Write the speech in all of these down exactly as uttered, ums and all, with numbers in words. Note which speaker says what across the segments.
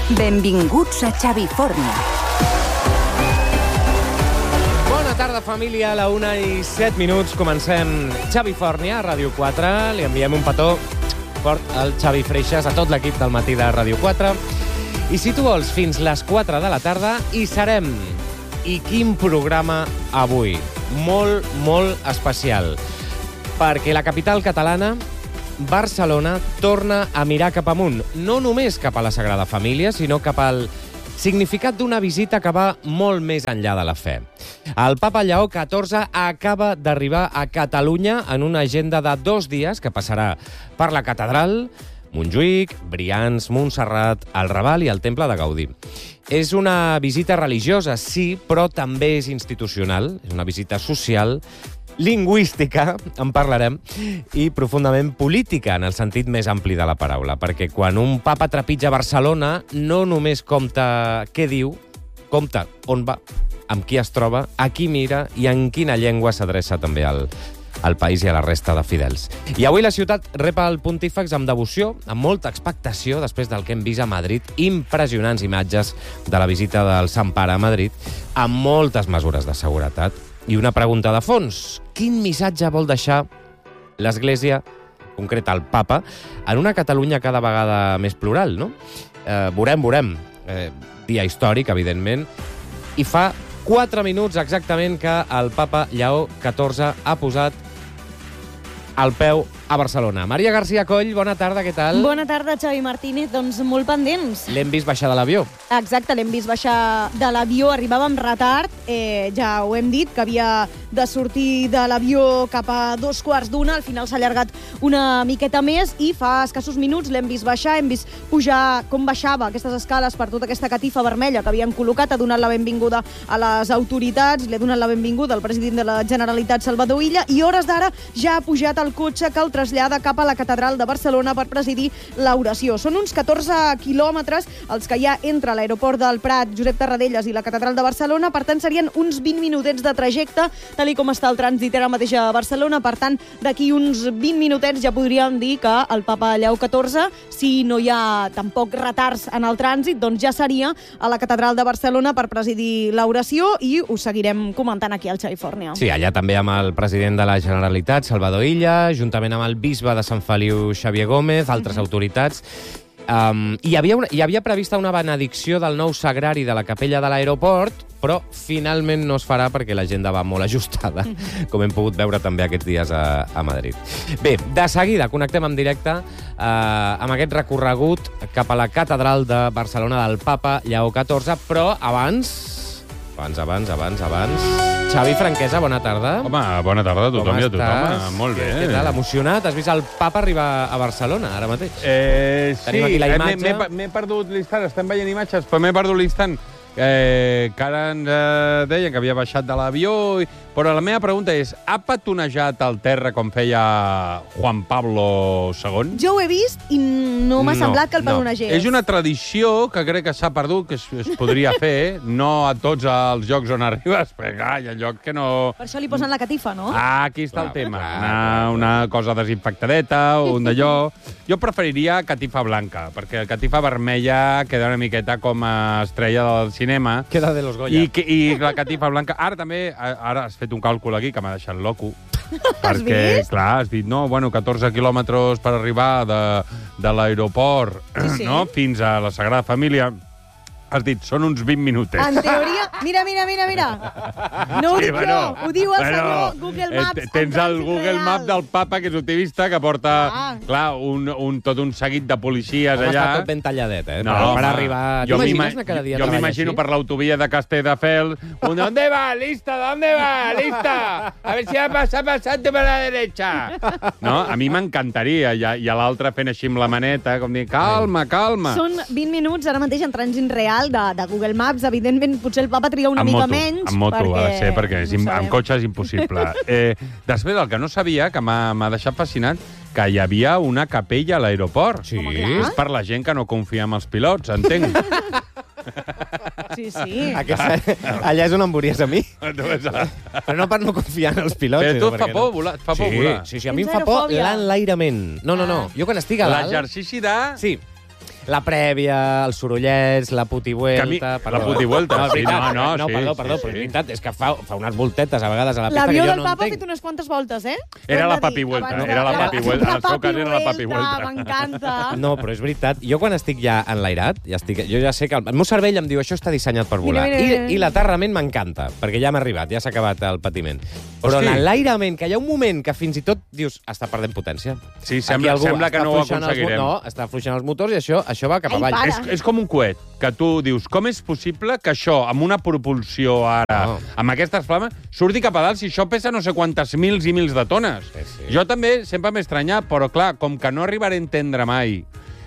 Speaker 1: Benvinguts a Xavifornia.
Speaker 2: Bona tarda, família. A la una i set minuts comencem Xavifornia a Ràdio quatre. Li enviem un petó fort al Xavi Freixas, a tot l'equip del matí de Ràdio quatre. I si tu vols, fins les quatre de la tarda hi serem. I quin programa avui. Molt, molt especial. Perquè la capital catalana, Barcelona, torna a mirar cap amunt. No només cap a la Sagrada Família, sinó cap al significat d'una visita que va molt més enllà de la fe. El papa Lleó catorze acaba d'arribar a Catalunya en una agenda de dos dies que passarà per la catedral, Montjuïc, Brians, Montserrat, el Raval i el Temple de Gaudí. És una visita religiosa, sí, però també és institucional. És una visita social, lingüística, en parlarem, i profundament política, en el sentit més ampli de la paraula. Perquè quan un papa trepitja Barcelona, no només compta què diu, compta on va, amb qui es troba, a qui mira i en quina llengua s'adreça també al al país i a la resta de fidels. I avui la ciutat rep el pontífex amb devoció, amb molta expectació, després del que hem vist a Madrid, impressionants imatges de la visita del Sant Pare a Madrid, amb moltes mesures de seguretat. I una pregunta de fons: quin missatge vol deixar l'Església, en concret el papa, en una Catalunya cada vegada més plural, no? Eh, veurem, veurem. Eh, dia històric, evidentment. I fa quatre minuts exactament que el papa Lleó catorze ha posat el peu a Barcelona. Maria García Coll, bona tarda, què tal?
Speaker 3: Bona tarda, Xavi Martínez. Doncs molt pendents.
Speaker 2: L'hem vist baixar de l'avió.
Speaker 3: Exacte, l'hem vist baixar de l'avió. Arribava amb retard, eh, ja ho hem dit, que havia de sortir de l'avió cap a dos quarts d'una. Al final s'ha allargat una miqueta més i fa escassos minuts l'hem vist baixar, hem vist pujar com baixava aquestes escales per tota aquesta catifa vermella que havien col·locat. Ha donat la benvinguda a les autoritats, li ha donat la benvinguda al president de la Generalitat, Salvador Illa, i hores d'ara ja ha pujat el cotxe que el trasllada cap a la catedral de Barcelona per presidir l'oració. Són uns catorze quilòmetres els que hi ha entre l'aeroport del Prat, Josep Tarradellas, i la catedral de Barcelona. Per tant, serien uns vint minutets de trajecte, tal com està el trànsit ara mateix a Barcelona. Per tant, d'aquí uns vint minutets ja podríem dir que el papa Lleó catorze, si no hi ha tampoc retards en el trànsit, doncs ja seria a la catedral de Barcelona per presidir l'oració, i us seguirem comentant aquí al Xavifornia.
Speaker 2: Sí, allà també amb el president de la Generalitat, Salvador Illa, juntament amb el bisbe de Sant Feliu, Xavier Gómez, altres uh-huh. autoritats. Um, hi, havia una, hi havia prevista una benedicció del nou sagrari de la capella de l'aeroport, però finalment no es farà perquè l'agenda va molt ajustada, uh-huh. com hem pogut veure també aquests dies a, a Madrid. Bé, de seguida connectem en directe uh, amb aquest recorregut cap a la catedral de Barcelona del papa Lleó catorze, però abans... Abans, abans, abans, abans... Xavi Franquesa, bona tarda.
Speaker 4: Home, bona tarda a tothom i a tothom. Molt bé.
Speaker 2: Què tal, emocionat? Has vist el papa arribar a Barcelona, ara mateix?
Speaker 4: Eh, sí,
Speaker 2: Tenim aquí la imatge.
Speaker 4: m'he perdut l'instant, estem veient imatges, però m'he perdut l'instant. Eh, que ara ens eh, deien que havia baixat de l'avió, i... però la meva pregunta és, ha petonejat el terra com feia Juan Pablo segon?
Speaker 3: Jo ho he vist i no m'ha
Speaker 2: No,
Speaker 3: semblat que el
Speaker 2: no.
Speaker 3: petonegés.
Speaker 4: És una tradició que crec que s'ha perdut, que es, es podria fer, no a tots els llocs on arribes, perquè clar, hi ha llocs que no...
Speaker 3: Per això li posen la catifa, no?
Speaker 4: Ah, aquí està
Speaker 2: Clar,
Speaker 4: el tema.
Speaker 2: clar,
Speaker 4: Una,
Speaker 2: clar,
Speaker 4: una cosa desinfectadeta, un d'allò... Jo preferiria catifa blanca, perquè catifa vermella queda una miqueta com a estrella del cinema.
Speaker 2: Queda de los Goya.
Speaker 4: I, que- I la catifa blanca... Ara també, ara has fet un càlcul aquí que m'ha deixat loco.
Speaker 3: Has
Speaker 4: perquè,
Speaker 3: vist?
Speaker 4: clar, has dit, no, bueno, catorze quilòmetres per arribar de, de l'aeroport
Speaker 3: Sí, sí.
Speaker 4: no, fins a la Sagrada Família. Has dit, són uns vint minutets.
Speaker 3: En teoria... Mira, mira, mira, mira. No ho
Speaker 4: Sí,
Speaker 3: dic
Speaker 4: bueno,
Speaker 3: jo, ho diu el
Speaker 4: bueno,
Speaker 3: senyor Google
Speaker 4: eh,
Speaker 3: Maps.
Speaker 4: t- Tens el Google
Speaker 3: real.
Speaker 4: Map del papa, que és optimista, que porta,
Speaker 3: Ah.
Speaker 4: clar, un, un, tot un seguit de policies
Speaker 2: Com
Speaker 4: allà.
Speaker 2: està tot ben talladet, eh?
Speaker 4: No,
Speaker 2: per, per
Speaker 4: home,
Speaker 2: arribar...
Speaker 4: Jo
Speaker 2: T'imagines
Speaker 4: m'ima-
Speaker 2: anar cada dia a
Speaker 4: jo
Speaker 2: treballar
Speaker 4: m'imagino
Speaker 2: així?
Speaker 4: per l'autovia de Castelldefels. Un, ¿dónde va? Lista, ¿dónde va? Lista. A ver si ha passat, passat per la derecha. No? A mi m'encantaria. I, a- i a l'altre fent així amb la maneta, com dir, calma, calma.
Speaker 3: Són vint minuts ara mateix en trànsit real de, de Google Maps. Evidentment, potser el papa triga una
Speaker 4: amb
Speaker 3: mica
Speaker 4: moto,
Speaker 3: menys.
Speaker 4: amb moto,
Speaker 3: perquè...
Speaker 4: ha de ser, perquè és,
Speaker 3: no
Speaker 4: im-
Speaker 3: sabem.
Speaker 4: amb cotxe és impossible. Eh, després, el que no sabia, que m'ha m'ha deixat fascinat, que hi havia una capella a l'aeroport.
Speaker 2: Sí.
Speaker 3: Home, clar.
Speaker 4: És per la gent que no confia en els pilots, entenc.
Speaker 3: Sí, sí.
Speaker 2: Aquesta, allà és on em veuries a mi.
Speaker 4: Però
Speaker 2: Però no per no confiar en els pilots.
Speaker 4: tu
Speaker 2: sinó
Speaker 4: et fa
Speaker 2: perquè
Speaker 4: por
Speaker 2: no.
Speaker 4: volar, et fa por
Speaker 2: sí,
Speaker 4: volar.
Speaker 2: Sí, sí, a mi em
Speaker 3: Tens
Speaker 2: fa por
Speaker 3: aerofòbia?
Speaker 2: l'enlairament. No, no, no. Jo quan estic a dalt...
Speaker 4: L'exercici de...
Speaker 2: Sí. la prèvia, els sorollets, la putivuelta...
Speaker 4: Mi...
Speaker 2: Perdó.
Speaker 4: La putivuelta,
Speaker 2: no,
Speaker 4: sí, no, no,
Speaker 2: no,
Speaker 4: sí.
Speaker 2: perdó, perdó,
Speaker 4: sí,
Speaker 2: però és
Speaker 4: sí.
Speaker 2: veritat, és que fa, fa unes voltetes a vegades a la pista que
Speaker 3: L'avió
Speaker 2: jo
Speaker 3: del
Speaker 2: no
Speaker 3: papa ha
Speaker 2: entenc.
Speaker 3: fet unes quantes voltes, eh?
Speaker 4: Era
Speaker 3: Ho hem
Speaker 4: la
Speaker 3: de dir,
Speaker 4: papivuelta,
Speaker 3: abans de-
Speaker 4: era la papivuelta. En el seu cas era la
Speaker 3: papivuelta,
Speaker 4: papivuelta.
Speaker 3: m'encanta.
Speaker 2: No, però és veritat. Jo quan estic ja enlairat, ja estic, jo ja sé que el, el meu cervell em diu això està dissenyat per volar.
Speaker 3: Mira, mira, mira.
Speaker 2: I, I l'aterrament m'encanta, perquè ja m'ha arribat, ja s'ha acabat el patiment. Però
Speaker 4: Hosti.
Speaker 2: en l'enlairament, que hi ha un moment que fins i tot dius, està perdent potència.
Speaker 4: Sí, sembla-
Speaker 2: Aquí algú
Speaker 4: sembla que
Speaker 2: està
Speaker 4: no ho
Speaker 2: afluixant els mo-
Speaker 4: aconseguirem.
Speaker 2: No, està afluixant els motors i això, això va cap
Speaker 3: Ai,
Speaker 2: avall.
Speaker 3: para.
Speaker 4: És, és com un coet, que tu dius, com és possible que això, amb una propulsió ara,
Speaker 2: No.
Speaker 4: amb aquestes flames, surti cap a dalt si això pesa no sé quantes mils i mils de tones?
Speaker 2: Sí, sí.
Speaker 4: Jo també sempre m'he estranyat, però clar, com que no arribaré a entendre mai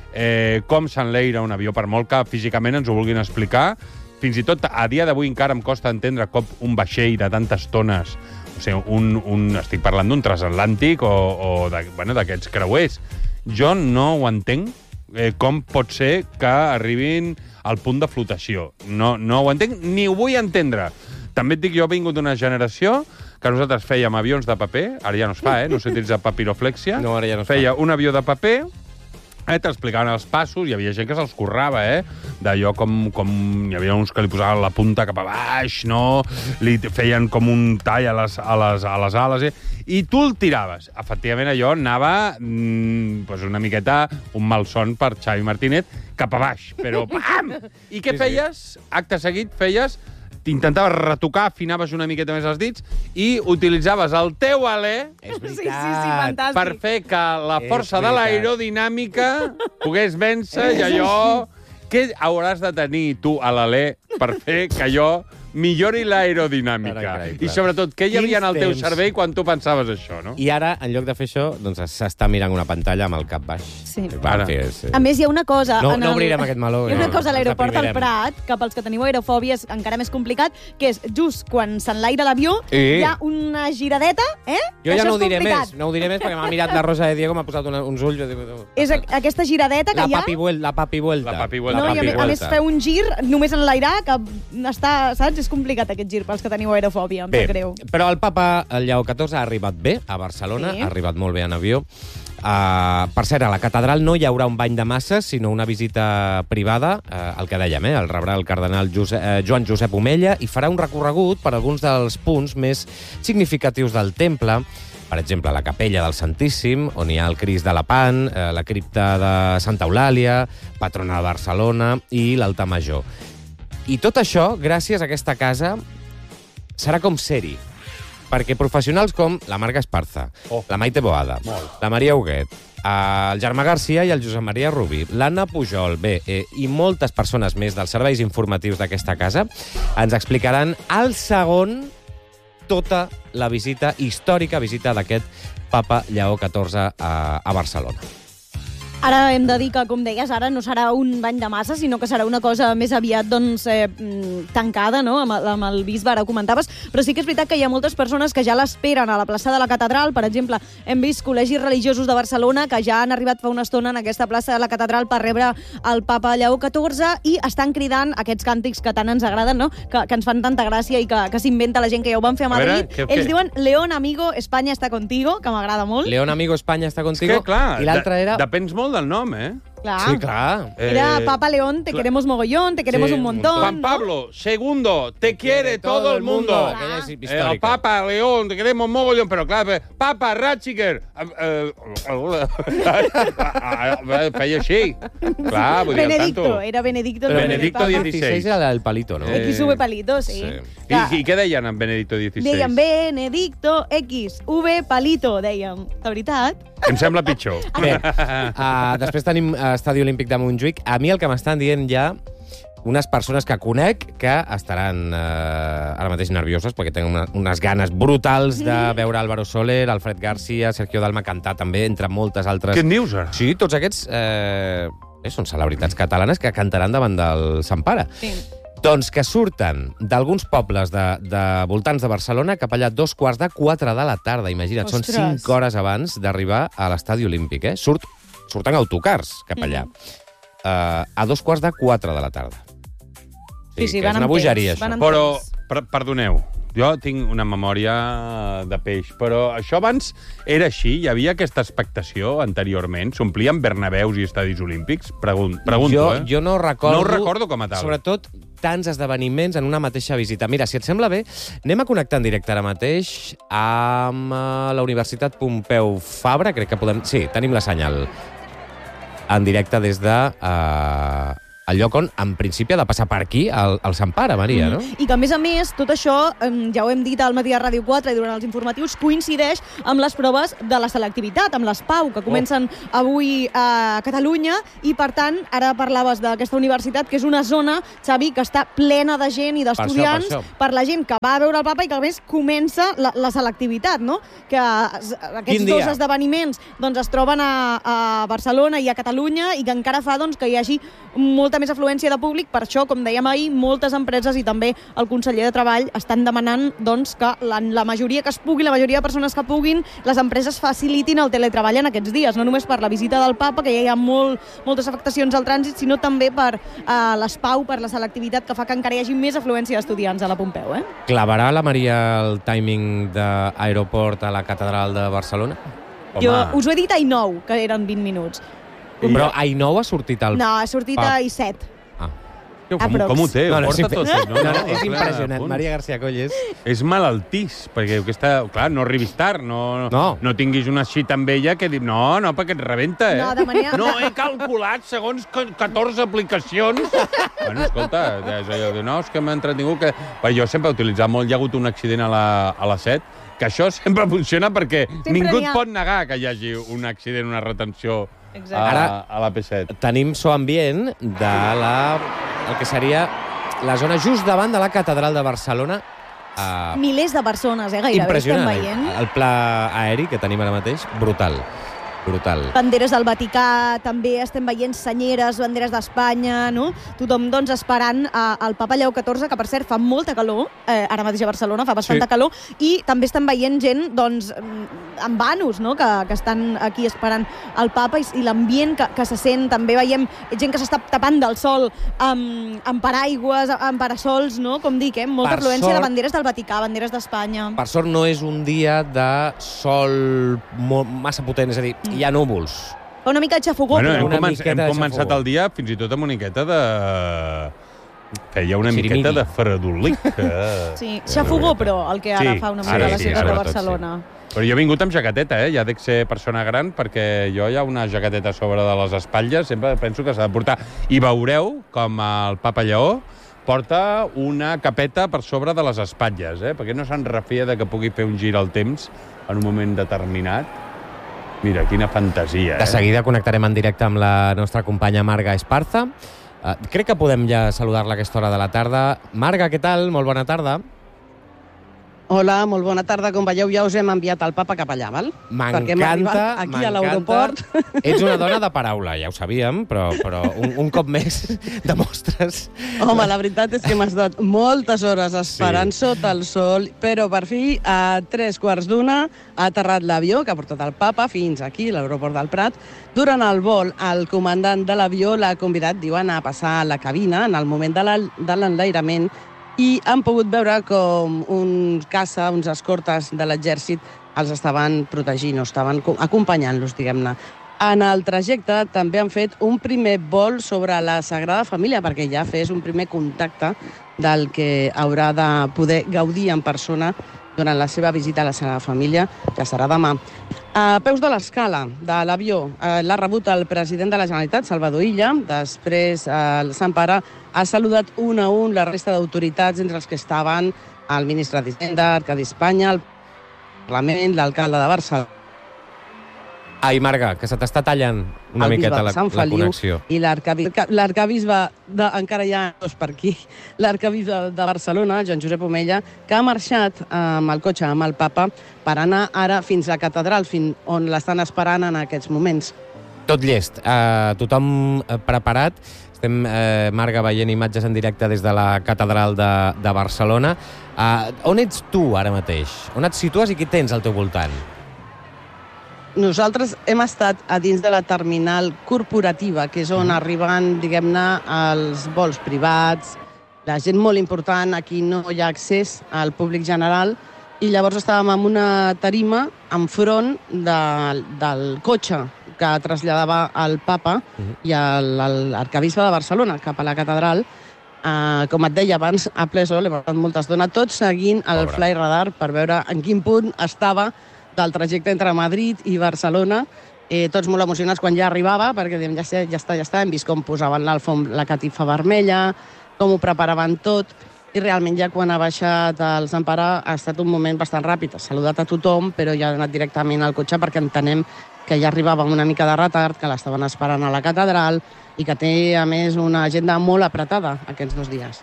Speaker 4: eh, com s'enlaira un avió, per molt que físicament ens ho vulguin explicar, fins i tot a dia d'avui encara em costa entendre com un vaixell de tantes tones, o sigui, un, un, estic parlant d'un transatlàntic o, o de, bueno, d'aquests creuers. Jo no ho entenc, eh, com pot ser que arribin al punt de flotació. No, no ho entenc, ni ho vull entendre. També et dic, jo he vingut d'una generació que nosaltres fèiem avions de paper, ara ja no es fa, eh? No s'utilitza papiroflèxia.
Speaker 2: No, ara ja no es fa.
Speaker 4: Feia un avió de paper, eh, t'explicaven els passos, hi havia gent que se'ls currava, eh? D'allò com, com... Hi havia uns que li posaven la punta cap a baix, no? Li feien com un tall a les, a les, a les ales, eh? I tu el tiraves. Efectivament, allò anava mmm, pues una miqueta un malson per Xavi Martínez cap a baix, però pam! I què
Speaker 2: Sí, sí.
Speaker 4: feies? Acte seguit feies... T'intentaves retocar, afinaves una miqueta més els dits i utilitzaves el teu alè
Speaker 2: És
Speaker 3: Sí,
Speaker 2: veritat.
Speaker 3: sí, sí, fantàstic.
Speaker 4: per fer que la
Speaker 2: És
Speaker 4: força de
Speaker 2: veritat.
Speaker 4: l'aerodinàmica pogués vèncer i allò... Què hauràs de tenir tu a l'alè per fer que allò millori l'aerodinàmica?
Speaker 2: Era increïble.
Speaker 4: I sobretot, què hi havia en el
Speaker 2: Quins
Speaker 4: teu
Speaker 2: temps.
Speaker 4: cervell quan tu pensaves això, no?
Speaker 2: I ara, en lloc de fer això, doncs s'està mirant una pantalla amb el cap baix.
Speaker 3: Sí.
Speaker 2: Va,
Speaker 4: Ara.
Speaker 2: en fi, és,
Speaker 3: A més, hi ha una cosa...
Speaker 2: No-
Speaker 3: en
Speaker 2: no
Speaker 3: el-
Speaker 2: obrirem aquest meló,
Speaker 3: Hi ha una
Speaker 2: no,
Speaker 3: cosa a
Speaker 2: ens
Speaker 3: l'aeroport del
Speaker 2: deprimirem.
Speaker 3: Prat, que pels que teniu aerofòbia és encara més complicat, que és just quan s'enlaira l'avió,
Speaker 2: Sí.
Speaker 3: hi ha una giradeta, eh?
Speaker 2: Jo ja
Speaker 3: Això
Speaker 2: no ho
Speaker 3: és
Speaker 2: diré
Speaker 3: complicat.
Speaker 2: més, no ho diré més perquè m'ha mirat la Rosa de Diego, m'ha posat una, uns ulls...
Speaker 3: És a- aquesta giradeta que
Speaker 2: La
Speaker 3: hi ha...
Speaker 2: papivuelta. La papivuelta.
Speaker 4: La papivuelta.
Speaker 3: No,
Speaker 4: La
Speaker 3: i a, més, a més
Speaker 2: papivuelta.
Speaker 3: fer un gir només enlairar, que està, saps? És complicat aquest gir pels que teniu aerofòbia, em
Speaker 2: Bé,
Speaker 3: sap greu.
Speaker 2: però el papa el Lleó catorze ha arribat bé a Barcelona,
Speaker 3: Sí.
Speaker 2: ha arribat molt bé en avió. Uh, per cert, a la catedral no hi haurà un bany de masses, sinó una visita privada, uh, el que dèiem, eh? El rebrà el cardenal Josep, uh, Joan Josep Omella i farà un recorregut per alguns dels punts més significatius del temple. Per exemple, la capella del Santíssim, on hi ha el Crist de la Pan, eh, la cripta de Santa Eulàlia, patrona de Barcelona i l'Altar Major. I tot això, gràcies a aquesta casa, serà com ser-hi. Perquè professionals com la Marga Esparza,
Speaker 4: Oh.
Speaker 2: la Maite Boada, la Maria Huguet, el Germà Garcia i el Josep Maria Rubí, l'Anna Pujol, bé, eh, i moltes persones més dels serveis informatius d'aquesta casa ens explicaran al segon tota la visita, històrica visita d'aquest papa Lleó catorze a, a Barcelona.
Speaker 3: Ara hem de dir que, com deies, ara no serà un bany de massa, sinó que serà una cosa més aviat doncs, eh, mm, tancada, no? Amb, el- amb el bisbe, ara ho comentaves, però sí que és veritat que hi ha moltes persones que ja l'esperen a la plaça de la Catedral. Per exemple, hem vist col·legis religiosos de Barcelona que ja han arribat fa una estona en aquesta plaça de la Catedral per rebre el papa Lleó catorze i estan cridant aquests càntics que tant ens agraden, no? que, que ens fan tanta gràcia i que, que s'inventa la gent, que ja ho van fer a
Speaker 4: A veure,
Speaker 3: Madrid.
Speaker 4: què-
Speaker 3: Ells
Speaker 4: què?
Speaker 3: diuen León, amigo, España está contigo, que m'agrada molt.
Speaker 2: León, amigo, España està
Speaker 4: És
Speaker 2: contigo.
Speaker 4: que, clar,
Speaker 2: I l'altre
Speaker 4: de-
Speaker 2: era...
Speaker 4: depens molt del nom, eh?
Speaker 3: Clar.
Speaker 2: Sí, clar.
Speaker 3: Era
Speaker 4: Eh,
Speaker 3: Papa León, te
Speaker 4: clar.
Speaker 3: queremos mogollón, te queremos
Speaker 2: Sí,
Speaker 3: un
Speaker 2: un
Speaker 3: montón.
Speaker 4: Juan
Speaker 3: ¿no?
Speaker 4: Pablo segundo, te quiere todo el mundo.
Speaker 2: Aquella és
Speaker 4: Eh, el
Speaker 2: històrica.
Speaker 4: Papa León, te queremos mogollón, però clar, eh, Papa Ratzinger, eh, eh, feia així. Clar, vull dir, al
Speaker 3: Benedicto,
Speaker 4: tanto.
Speaker 3: era Benedicto.
Speaker 2: Però
Speaker 3: el
Speaker 4: Benedicto
Speaker 3: Papa.
Speaker 4: dieciséis.
Speaker 2: era el palito, no?
Speaker 4: Eh,
Speaker 3: X V palito, sí.
Speaker 2: sí.
Speaker 3: Clar,
Speaker 4: I, I què deien en Benedicto dieciséis?
Speaker 3: Deien Benedicto X V palito, dèiem. De veritat?
Speaker 4: Em sembla pitjor.
Speaker 2: Bé, uh, després tenim uh, Estadi Olímpic de Montjuïc. A mi el que m'estan dient ja unes persones que conec que estaran uh, ara mateix nervioses perquè tenen una, unes ganes brutals de veure Álvaro Soler, Alfred Garcia, Sergio Dalma cantar també, entre moltes altres.
Speaker 4: Què en dius, ara?
Speaker 2: Sí, tots aquests eh, eh, són celebritats catalanes que cantaran davant del Sant Pare.
Speaker 3: Sí.
Speaker 2: Doncs que surten d'alguns pobles de, de voltants de Barcelona cap allà dos quarts de quatre de la tarda. Imagina't, són
Speaker 3: Ostres.
Speaker 2: cinc hores abans d'arribar a l'estadi olímpic. Eh? Surt, surten autocars cap allà. Mm. Uh, a dos quarts de quatre de la tarda.
Speaker 3: Sí, sí,
Speaker 2: que
Speaker 3: van
Speaker 2: és una
Speaker 3: amb
Speaker 2: bogeria,
Speaker 3: temps, van
Speaker 2: això.
Speaker 3: amb
Speaker 4: Però,
Speaker 3: temps.
Speaker 4: per, perdoneu, Jo tinc una memòria de peix, però això abans era així? Hi havia aquesta expectació anteriorment? S'omplien Bernabeus i estadis olímpics? Pregun pregunto,
Speaker 2: jo,
Speaker 4: eh?
Speaker 2: Jo no recordo...
Speaker 4: No ho recordo com a tal.
Speaker 2: Sobretot tants esdeveniments en una mateixa visita. Mira, si et sembla bé, anem a connectar en directe ara mateix amb la Universitat Pompeu Fabra. Crec que podem... Sí, tenim la senyal en directe des de... Uh... el lloc on, en principi, ha de passar per aquí, el, el Sant Pare, Maria, no?
Speaker 3: Mm. I que, a més a més, tot això, ja ho hem dit al matí a Ràdio quatre i durant els informatius, coincideix amb les proves de la selectivitat, amb les PAU, que comencen oh. avui a Catalunya, i, per tant, ara parlaves d'aquesta universitat, que és una zona, Xavi, que està plena de gent i d'estudiants, per, per, per la gent que va a veure el Papa i que, a més, comença la, la selectivitat, no? Que aquests dos esdeveniments doncs, es troben a, a Barcelona i a Catalunya i que encara fa doncs, que hi hagi molta més afluència de públic. Per això, com dèiem ahir, moltes empreses i també el conseller de Treball estan demanant doncs, que la, la majoria que es pugui, la majoria de persones que puguin, les empreses facilitin el teletreball en aquests dies, no només per la visita del Papa, que ja hi ha molt, moltes afectacions al trànsit, sinó també per eh, les PAU, per la selectivitat, que fa que encara hi hagi més afluència d'estudiants a la Pompeu. Eh?
Speaker 2: Clavarà la Maria el timing d'aeroport a la catedral de Barcelona?
Speaker 4: Home.
Speaker 3: Jo us ho he dit a I nou, que eren vint minuts.
Speaker 2: Però a I nou ha sortit el...
Speaker 3: No, ha sortit a I set.
Speaker 2: Ah.
Speaker 4: Com, com ho té?
Speaker 2: No, no,
Speaker 4: ho porta
Speaker 2: sí,
Speaker 4: tot, no?
Speaker 2: no, no,
Speaker 4: no
Speaker 2: és
Speaker 4: clar,
Speaker 2: impressionant.
Speaker 4: punt.
Speaker 2: Maria García Coll és...
Speaker 4: És malaltís, perquè aquesta, clar, no arribis tard, no,
Speaker 2: no.
Speaker 4: no tinguis una xita amb ella que diu, no, no, perquè et rebenta, eh?
Speaker 3: No, de manera...
Speaker 4: No, he calculat segons catorze aplicacions. Bueno, escolta, és allò de, no, és que m'ha entretingut que... Perquè jo sempre he utilitzat molt, hi ha hagut un accident a la, a la set, que això sempre funciona perquè sempre ningú et pot negar que hi hagi un accident, una retenció a,
Speaker 2: Ara,
Speaker 4: a la P set.
Speaker 2: Tenim so ambient de la, el que seria la zona just davant de la catedral de Barcelona. Uh,
Speaker 3: Milers de persones, eh, gairebé,
Speaker 2: impressionant,
Speaker 3: estem veient.
Speaker 2: eh? El pla aeri que tenim ara mateix, brutal. Brutal.
Speaker 3: Banderes del Vaticà, també estem veient senyeres, banderes d'Espanya, no? Tothom, doncs, esperant el Papa Lleó catorze, que, per cert, fa molta calor, eh, ara mateix a Barcelona, fa bastanta sí. calor, i també estem veient gent, doncs, amb vanos, no?, que, que estan aquí esperant el Papa, i, i l'ambient que, que se sent, també veiem gent que s'està tapant del sol amb, amb paraigües, amb parasols, no?, com dic, eh? Molta
Speaker 2: Per
Speaker 3: afluència
Speaker 2: sort,
Speaker 3: de banderes del Vaticà, banderes d'Espanya.
Speaker 2: Per sort no és un dia de sol massa potent, és a dir, hi ha núvols.
Speaker 3: Fa una mica de xafogó,
Speaker 4: bueno,
Speaker 3: però...
Speaker 4: hem,
Speaker 2: una
Speaker 4: començ, hem començat
Speaker 2: xafogó.
Speaker 4: el dia fins i tot amb una miqueta de... Feia una
Speaker 2: Xirimiri.
Speaker 4: miqueta de faradolic.
Speaker 3: Sí, xafogó, però, el que ara
Speaker 4: Sí,
Speaker 3: fa una
Speaker 4: ara
Speaker 3: mica a la
Speaker 4: sí,
Speaker 3: ciutat de
Speaker 4: sobretot,
Speaker 3: Barcelona.
Speaker 4: Però jo he vingut amb jaqueteta, eh? Ja dec ser persona gran, perquè jo hi ha una jaqueteta a sobre de les espatlles, sempre penso que s'ha de portar. I veureu com el Papa Lleó porta una capeta per sobre de les espatlles, eh? Perquè no se'n refia de que pugui fer un gir al temps en un moment determinat. Mira, quina fantasia, eh?
Speaker 2: De seguida connectarem en directe amb la nostra companya Marga Esparza. Uh, crec que podem ja saludar-la a aquesta hora de la tarda. Marga, què tal? Molt bona tarda.
Speaker 5: Hola, molt bona tarda. Com veieu, ja us hem enviat el Papa cap allà, val? Perquè hem arribat
Speaker 2: M'encanta,
Speaker 5: aquí a l'aeroport.
Speaker 2: Ets una dona de paraula, ja ho sabíem, però, però un, un cop més demostres...
Speaker 5: Home, la veritat és que m'has estat moltes hores esperant sí. sota el sol, però per fi, a tres quarts d'una, ha aterrat l'avió que ha portat el Papa fins aquí, a l'aeroport del Prat. Durant el vol, el comandant de l'avió l'ha convidat, diuen, a passar a la cabina en el moment de l'enlairament, i han pogut veure com un caça, uns escortes de l'exèrcit els estaven protegint o estaven acompanyant-los, diguem-ne. En el trajecte també han fet un primer vol sobre la Sagrada Família, perquè ja fes un primer contacte del que haurà de poder gaudir en persona durant la seva visita a la Sagrada Família, que serà demà. A peus de l'escala de l'avió l'ha rebut el president de la Generalitat, Salvador Illa. Després el Sant Pare ha saludat un a un la resta d'autoritats, entre els que estaven el ministre d'Hisenda, Arcadi Espanya, el Parlament, l'alcalde de Barcelona.
Speaker 2: Ai, Marga, que se t'està tallant una miqueta la, la connexió.
Speaker 5: I l'arcabisbe, encara hi ha dos per aquí, l'arcabisbe de Barcelona, Joan Josep Omella, que ha marxat amb el cotxe, amb el Papa, per anar ara fins a la catedral, fins on l'estan esperant en aquests moments.
Speaker 2: Tot llest, uh, tothom preparat. Estem, eh, Marga, veient imatges en directe des de la catedral de, de Barcelona. Uh, on ets tu ara mateix? On et situes i qui tens al teu voltant?
Speaker 5: Nosaltres hem estat a dins de la terminal corporativa, que és on arriben, diguem-ne, els vols privats, la gent molt important, aquí no hi ha accés al públic general, i llavors estàvem en una tarima enfront de, del cotxe que traslladava el papa uh-huh. i l'arcabisbe de Barcelona cap a la catedral. Uh, com et deia abans, a ple sol, hem parlat molta estona, tots seguint el
Speaker 2: Pobre.
Speaker 5: Fly Radar per veure en quin punt estava del trajecte entre Madrid i Barcelona. Eh, tots molt emocionats quan ja arribava, perquè diem, ja, ja està, ja està, hem vist com posaven l'alfom, la catifa vermella, com ho preparaven tot, i realment ja quan ha baixat el Sant Pare ha estat un moment bastant ràpid. Ha saludat a tothom, però ja ha anat directament al cotxe perquè entenem que ja arribava amb una mica de retard, que l'estaven esperant a la catedral i que té, a més, una agenda molt apretada aquests dos dies.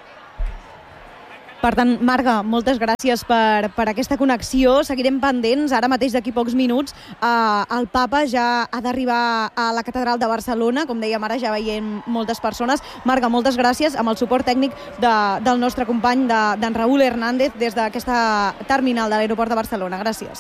Speaker 3: Per tant, Marga, moltes gràcies per, per aquesta connexió. Seguirem pendents. Ara mateix, d'aquí pocs minuts, eh, el papa ja ha d'arribar a la catedral de Barcelona. Com dèiem, ara ja veiem moltes persones. Marga, moltes gràcies, amb el suport tècnic de, del nostre company, d'en de, Raúl Hernández, des d'aquesta terminal de l'aeroport de Barcelona. Gràcies.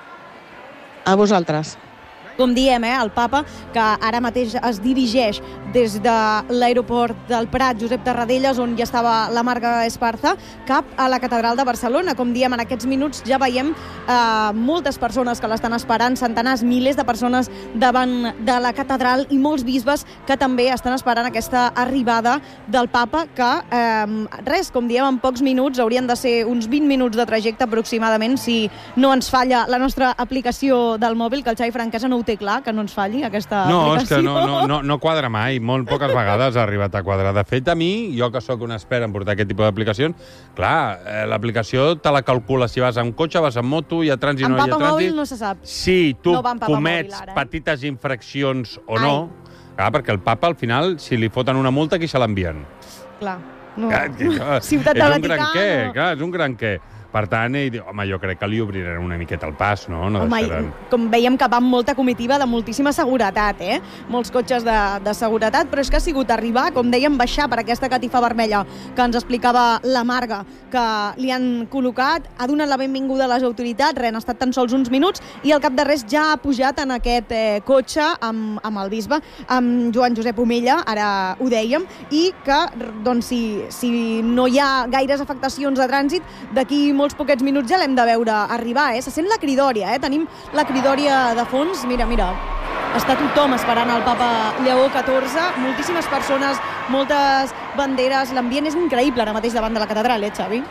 Speaker 5: A vosaltres.
Speaker 3: Com diem, eh, el papa, que ara mateix es dirigeix des de l'aeroport del Prat, Josep Tarradellas, on ja estava la Marga Esparza, cap a la catedral de Barcelona. Com diem, en aquests minuts ja veiem eh, moltes persones que l'estan esperant, centenars, milers de persones davant de la catedral i molts bisbes que també estan esperant aquesta arribada del papa, que, eh, res, com diem, en pocs minuts, haurien de ser uns vint minuts de trajecte aproximadament, si no ens falla la nostra aplicació del mòbil, que el Xavi Franquesa no ho té clar, que no ens falli aquesta
Speaker 4: no,
Speaker 3: aplicació.
Speaker 4: No, és que no, no, no, no quadra mai. Molt poques vegades ha arribat a quadrar. De fet, a mi, jo que sóc un expert en portar aquest tipus d'aplicacions, clar, eh, l'aplicació te la calcula si vas amb cotxe, vas amb moto, hi ha trànsit, no hi ha trànsit.
Speaker 3: En Papa Mòbil no se sap.
Speaker 4: Si tu
Speaker 3: no
Speaker 4: comets
Speaker 3: mòbil,
Speaker 4: petites infraccions o no, clar, perquè el papa, al final, si li foten una multa, qui se l'envien?
Speaker 3: Clar. No.
Speaker 4: Clar, clar,
Speaker 3: Ciutat de
Speaker 4: és un
Speaker 3: Vaticà,
Speaker 4: gran què,
Speaker 3: no.
Speaker 4: clar, és un gran què. Per tant, ell diu, home, jo crec que li obriran una miqueta el pas, no? no
Speaker 3: Home,
Speaker 4: deixaran...
Speaker 3: com veiem que va amb molta comitiva de moltíssima seguretat, eh? Molts cotxes de, de seguretat, però és que ha sigut arribar, com dèiem, baixar per aquesta catifa vermella que ens explicava la Marga, que li han col·locat, ha donat la benvinguda a les autoritats, res, han estat tan sols uns minuts, i al cap de res ja ha pujat en aquest eh, cotxe amb, amb el bisbe, amb Joan Josep Omella, ara ho dèiem, i que, doncs, si, si no hi ha gaires afectacions de trànsit, d'aquí molts poquets minuts ja l'hem de veure arribar, eh? Se sent la cridòria, eh? Tenim la cridòria de fons. Mira, mira, està tothom esperant el papa Lleó catorze, moltíssimes persones, moltes banderes, l'ambient és increïble ara mateix davant de la catedral, eh, Xavi?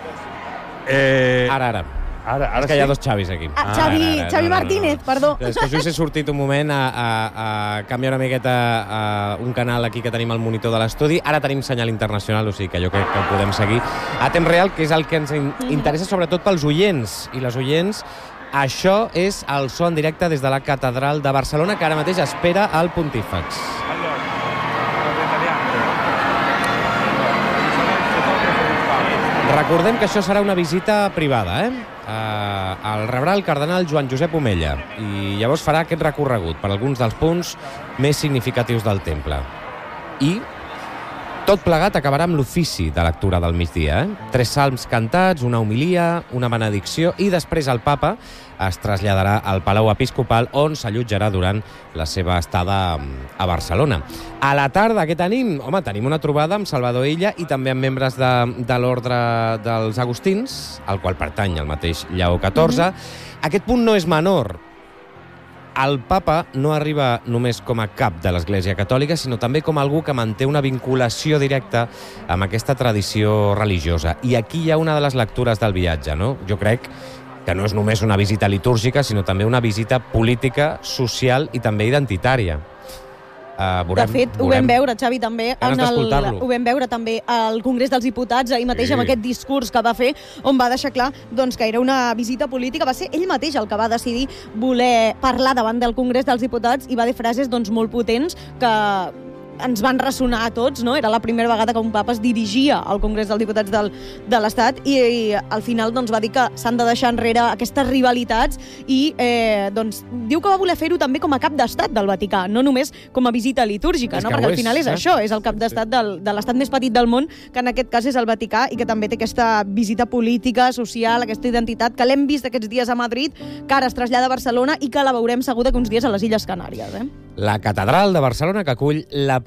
Speaker 4: Eh...
Speaker 2: Ara, ara.
Speaker 4: Ara, ara
Speaker 2: és que
Speaker 4: sí?
Speaker 2: hi ha dos Xavis aquí.
Speaker 3: Ah, Xavi,
Speaker 2: ara, ara,
Speaker 3: Xavi
Speaker 2: no, no,
Speaker 3: Martínez,
Speaker 2: no, no.
Speaker 3: perdó.
Speaker 2: És que just he sortit un moment a, a, a canviar una miqueta a un canal aquí que tenim al monitor de l'estudi. Ara tenim senyal internacional, o sigui que jo crec que ho podem seguir a temps real, que és el que ens interessa sobretot pels oients i les oients. Això és el so en directe des de la catedral de Barcelona, que ara mateix espera el pontífex. Recordem que això serà una visita privada, eh? Uh, el rebrà el cardenal Joan Josep Omella i llavors farà aquest recorregut per alguns dels punts més significatius del temple. I tot plegat acabarà amb l'ofici de lectura del migdia, eh? Tres salms cantats, una homilia, una benedicció, i després el papa es traslladarà al Palau Episcopal, on s'allotjarà durant la seva estada a Barcelona. A la tarda, què tenim? Home, tenim una trobada amb Salvador Illa i també amb membres de, de l'ordre dels Agustins, al qual pertany el mateix Lleó catorze. Mm-hmm. Aquest punt no és menor. El papa no arriba només com a cap de l'Església Catòlica, sinó també com algú que manté una vinculació directa amb aquesta tradició religiosa. I aquí hi ha una de les lectures del viatge, no? Jo crec que no és només una visita litúrgica, sinó també una visita política, social i també identitària. Uh, veurem,
Speaker 3: de fet, ho
Speaker 2: veurem.
Speaker 3: vam veure, Xavi, també en el, ho vam veure també al Congrés dels Diputats, ahir mateix, sí, amb aquest discurs que va fer, on va deixar clar doncs, que era una visita política. Va ser ell mateix el que va decidir voler parlar davant del Congrés dels Diputats i va dir frases doncs, molt potents que ens van ressonar a tots, no? Era la primera vegada que un papa es dirigia al Congrés dels Diputats del, de l'Estat i, i al final doncs, va dir que s'han de deixar enrere aquestes rivalitats i eh, doncs, diu que va voler fer-ho també com a cap d'estat del Vaticà, no només com a visita litúrgica, no? Perquè al final és, és això, és el cap d'estat del, de l'estat més petit del món, que en aquest cas és el Vaticà i que també té aquesta visita política, social, aquesta identitat, que l'hem vist aquests dies a Madrid, que ara es trasllada a Barcelona i que la veurem segur d'aquí uns dies a les Illes Canàries. Eh?
Speaker 2: La catedral de Barcelona, que acull la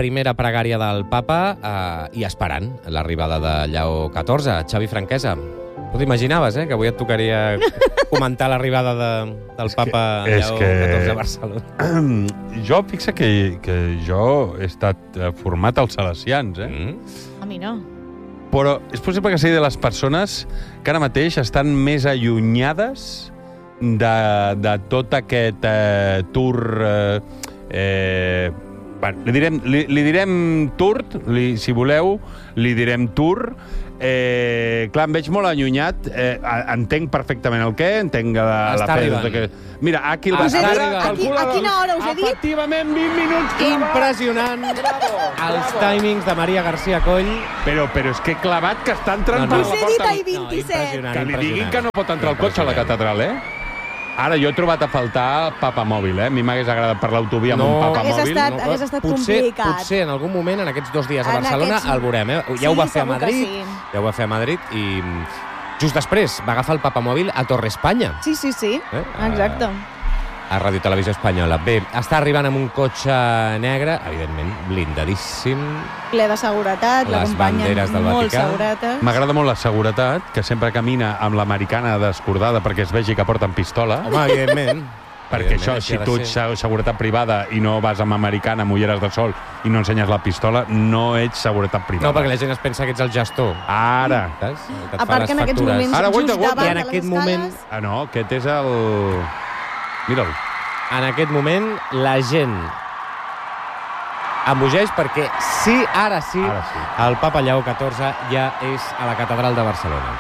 Speaker 2: primera pregària del papa eh, i esperant l'arribada de Lleó catorze. Xavi Franquesa, tu t'imaginaves, eh, que avui et tocaria comentar l'arribada de, del és papa que, Lleó que... catorze a Barcelona?
Speaker 4: Jo, fixa que, que jo he estat format als salesians, eh?
Speaker 3: Mm. A mi no.
Speaker 4: Però és possible que sigui de les persones que ara mateix estan més allunyades de, de tot aquest eh, tour... Eh, eh, bueno, li direm, li, li direm tour, li, si voleu, li direm tour. Eh, clar, em veig molt allunyat. Eh, entenc perfectament el què, entenc la, la fe... Que... Mira, aquí el
Speaker 3: ah,
Speaker 4: vas...
Speaker 3: Dit, aquí, a quina hora us he dit?
Speaker 4: Efectivament, vint minuts clavat.
Speaker 2: Impressionant. Bravo, els bravo. Timings de Maria García Coll.
Speaker 4: Però, però és que clavat que està entrant
Speaker 3: no, no.
Speaker 4: per la porta.
Speaker 3: Us he dit ahir vint-i-set.
Speaker 4: No, que li diguin que no pot entrar el cotxe a la catedral, eh? Ara, jo he trobat a faltar el papamòbil, eh? A mi m'hagués agradat per l'autovia amb
Speaker 2: no,
Speaker 4: un papamòbil.
Speaker 3: Hagués estat, no, hagués estat
Speaker 2: potser,
Speaker 3: complicat.
Speaker 2: Potser en algun moment, en aquests dos dies a
Speaker 3: en
Speaker 2: Barcelona, aquests... el veurem, eh? Ja
Speaker 3: sí,
Speaker 2: ho va fer a Madrid,
Speaker 3: sí.
Speaker 2: ja ho va fer a Madrid i just després va agafar el papamòbil a Torre Espanya.
Speaker 3: Sí, sí, sí,
Speaker 2: eh?
Speaker 3: exacte.
Speaker 2: A Ràdio Televisió Espanyola. Bé, està arribant amb un cotxe negre, evidentment, blindadíssim.
Speaker 3: Ple de seguretat, l'acompanyen molt seguretes.
Speaker 4: M'agrada molt la seguretat, que sempre camina amb l'americana descordada perquè es vegi que porten pistola.
Speaker 2: Home, evidentment.
Speaker 4: Perquè això, si tu ets seguretat privada i no vas amb americana, amb ulleres de sol i no ensenyes la pistola, no ets seguretat privada.
Speaker 2: No, perquè la gent es pensa que ets el gestor.
Speaker 4: Ara.
Speaker 2: Saps? Que
Speaker 3: a part que en aquests moments,
Speaker 4: Ara,
Speaker 3: just
Speaker 4: guaita,
Speaker 3: davant
Speaker 2: I en
Speaker 3: de
Speaker 2: aquest
Speaker 3: les
Speaker 2: moment...
Speaker 3: escales...
Speaker 4: Ah, no, aquest és el... Mira'l.
Speaker 2: En aquest moment, la gent embogeix perquè sí, ara sí,
Speaker 4: ara sí,
Speaker 2: el papa Lleó catorze ja és a la catedral de Barcelona.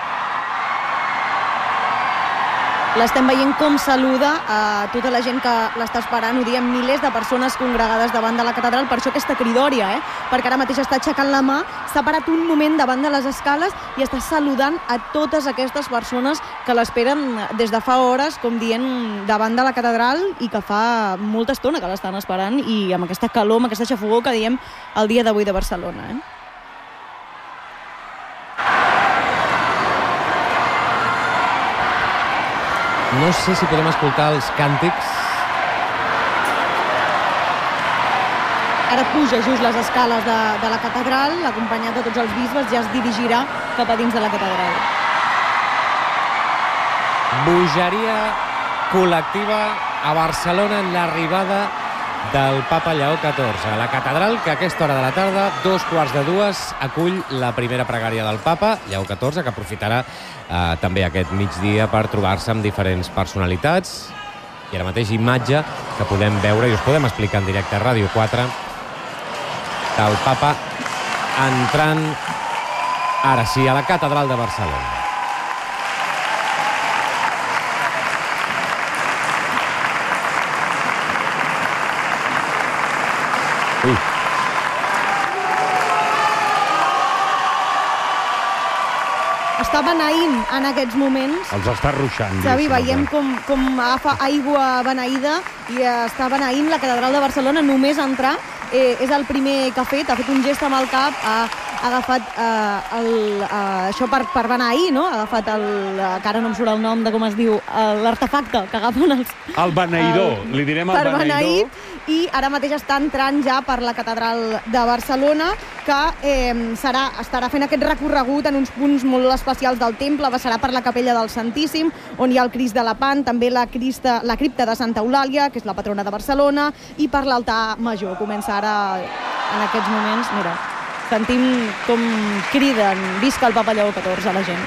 Speaker 3: L'estem veient com saluda a tota la gent que l'està esperant. Ho diem, milers de persones congregades davant de la catedral. Per això aquesta cridòria, eh? Perquè ara mateix està aixecant la mà, s'ha parat un moment davant de les escales i està saludant a totes aquestes persones que l'esperen des de fa hores, com dient, davant de la catedral i que fa molta estona que l'estan esperant i amb aquesta calor, amb aquesta xafogó que diem el dia d'avui de Barcelona, eh?
Speaker 2: No sé si podem escoltar els càntics.
Speaker 3: Ara puja just les escales de, de la catedral, acompanyat de tots els bisbes, ja es dirigirà cap a dins de la catedral.
Speaker 2: Bogeria col·lectiva a Barcelona en l'arribada del papa Lleó catorze. La catedral, que a aquesta hora de la tarda, dos quarts de dues, acull la primera pregària del papa, Lleó catorze, que aprofitarà eh, també aquest migdia per trobar-se amb diferents personalitats. I ara mateix imatge que podem veure i us podem explicar en directe a Ràdio quatre del papa entrant ara sí a la catedral de Barcelona.
Speaker 4: Ui.
Speaker 3: Està beneint en aquests moments.
Speaker 4: Els està ruixant.
Speaker 3: Xavi, veiem com, com agafa aigua beneïda i està beneint la catedral de Barcelona només entrar. Eh, és el primer que ha fet, ha fet un gest amb el cap, ha, ha agafat eh, el, eh, això per, per beneir, no? Ha agafat el, que ara no em surt el nom de com es diu, l'artefacte que agafen els...
Speaker 4: El beneïdor, el, li direm el
Speaker 3: per
Speaker 4: beneïdor.
Speaker 3: Beneir, i ara mateix està entrant ja per la catedral de Barcelona, que eh, serà, estarà fent aquest recorregut en uns punts molt especials del temple, passarà per la capella del Santíssim, on hi ha el Crist de Lepant, també la, crista, la cripta de Santa Eulàlia, que és la patrona de Barcelona, i per l'altar major. Comença ara, en aquests moments, mira, sentim com criden visca el papa Lleó catorze a la gent.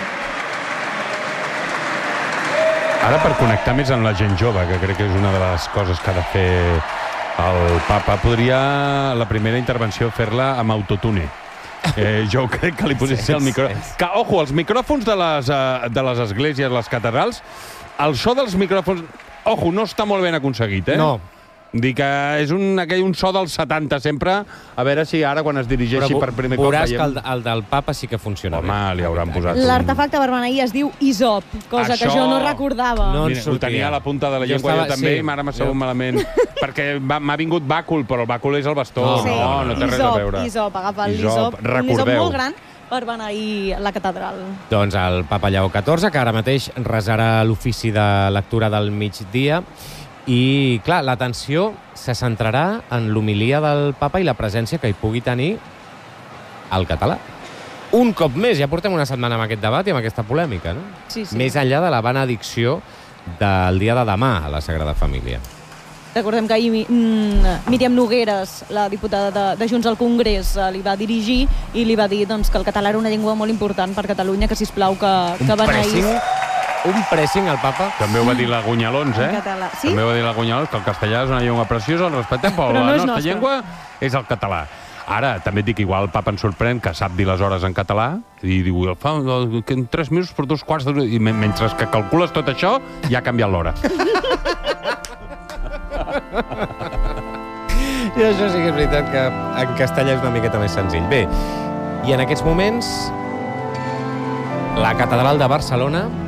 Speaker 4: Ara, per connectar més amb la gent jove, que crec que és una de les coses que ha de fer el papa, podria la primera intervenció fer-la amb autotune. Eh, jo crec que li posessi el micròfon. Que, ojo, els micròfons de les, uh, de les esglésies, les catedrals, el so dels micròfons, ojo, no està molt ben aconseguit, eh?
Speaker 2: No.
Speaker 4: Dic que és un, aquell, un so dels setanta sempre, a veure si ara quan es dirigeixi
Speaker 2: Però
Speaker 4: per primer cop...
Speaker 2: veuràs
Speaker 4: veiem...
Speaker 2: que el, el del papa sí que funciona
Speaker 4: Home,
Speaker 2: bé.
Speaker 4: li hauran posat...
Speaker 3: L'artefacte per beneir es diu hisop, cosa
Speaker 4: Això...
Speaker 3: que jo no recordava.
Speaker 2: No.
Speaker 4: Mira, ho tenia a la punta de la llengua jo, estava, jo també, sí, i ara m'ha sabut jo... malament. Perquè m'ha vingut bàcul, però el bàcul és el bastó.
Speaker 2: No,
Speaker 3: sí.
Speaker 4: no, no té res a veure.
Speaker 3: Hisop, agafa el hisop, un hisop molt gran per beneir la catedral.
Speaker 2: Doncs el papa Lleó catorze, que ara mateix resarà l'ofici de lectura del migdia, I, clar, l'atenció se centrarà en l'homilia del papa i la presència que hi pugui tenir el català. Un cop més, ja portem una setmana amb aquest debat i amb aquesta polèmica, no?
Speaker 3: Sí, sí.
Speaker 2: Més enllà de la benedicció del dia de demà a la Sagrada Família.
Speaker 3: Recordem que ahir mm, Míriam Nogueres, la diputada de, de Junts al Congrés, eh, li va dirigir i li va dir doncs, que el català era una llengua molt important per Catalunya, que sisplau que, que beneís.
Speaker 2: Un pressing al papa.
Speaker 4: També ho va dir la Gunyalons, eh?
Speaker 3: En català. Sí?
Speaker 4: També ho va dir la Gunyalons, que el castellà és una llengua preciosa, el respectem, però,
Speaker 3: Però no
Speaker 4: la
Speaker 3: és
Speaker 4: nostra
Speaker 3: nostra.
Speaker 4: llengua és el català. Ara, també et dic, igual el papa ens sorprèn que sap dir les hores en català i diu, fa en tres minuts per dos quarts de... I mentre que calcules tot això, ja ha canviat l'hora.
Speaker 2: I això sí que és veritat que en castellà és una miqueta més senzill. Bé, i en aquests moments la Catedral de Barcelona